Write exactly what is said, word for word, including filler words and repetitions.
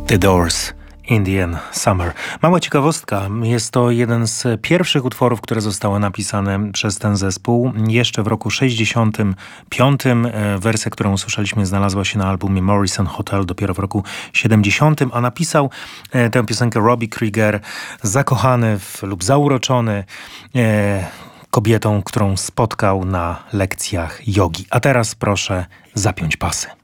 The Doors, Indian Summer. Mała ciekawostka, jest to jeden z pierwszych utworów, które zostały napisane przez ten zespół jeszcze w roku sześćdziesiątym piątym. Wersja, którą usłyszeliśmy, znalazła się na albumie Morrison Hotel dopiero w roku siedemdziesiątym, a napisał tę piosenkę Robbie Krieger, zakochany w, lub zauroczony e, kobietą, którą spotkał na lekcjach jogi. A teraz proszę zapiąć pasy.